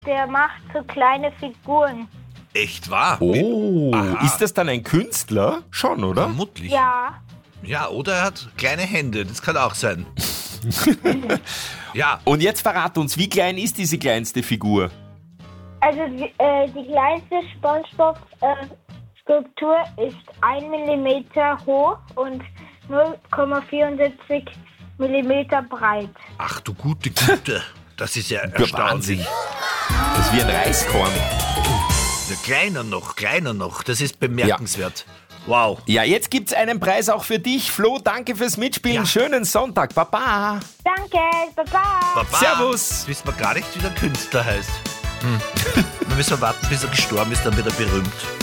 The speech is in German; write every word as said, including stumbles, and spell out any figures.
Der macht so kleine Figuren. Echt wahr? Oh, Aha. ist das dann ein Künstler? Schon, oder? Vermutlich. Ja. Ja, oder er hat kleine Hände, das kann auch sein. Ja, Und jetzt verrat uns, wie klein ist diese kleinste Figur? Also die, äh, die kleinste Spongebob-Skulptur ist ein Millimeter hoch und null Komma vierundsiebzig Millimeter breit. ach du gute Güte, das ist ja Der erstaunlich. Wahnsinn. Das ist wie ein Reiskorn. Ja, kleiner noch, kleiner noch, das ist bemerkenswert. Wow. Ja, jetzt gibt's einen Preis auch für dich. Flo, danke fürs Mitspielen. Ja. Schönen Sonntag. Baba. Danke, Baba. Baba. Servus. Wissen wir gar nicht, wie der Künstler heißt. Hm. Wir müssen warten, bis er gestorben ist, dann wird er berühmt.